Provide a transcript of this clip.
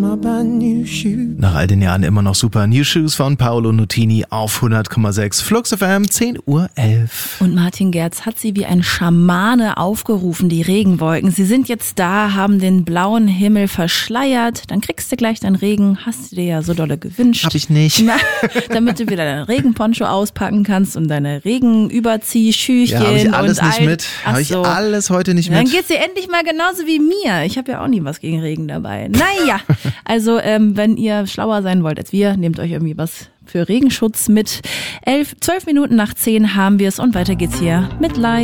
my brand new shoes. Nach all den Jahren immer noch super. New Shoes von Paolo Nutini auf 100,6. Flux FM, 10:11 Uhr. Und Martin Gerz hat sie wie ein Schamane aufgerufen, die Regenwolken. Sie sind jetzt da, haben den blauen Himmel verschleiert. Dann kriegst du gleich deinen Regen. Hast du dir ja so dolle gewünscht. Hab ich nicht. Na, damit du wieder deinen Regenponcho auspacken kannst und deine Regenüberziehschüchchen. Ja, hab ich alles und nicht mit. Hab ich alles heute nicht mit. Dann geht's dir endlich mal genauso wie mir. Ich habe ja auch nie was gegen Regen dabei. Naja, also wenn ihr schlauer sein wollt als wir, nehmt euch irgendwie was für Regenschutz mit. 12 Minuten nach 10 haben wir es und weiter geht's hier mit Live.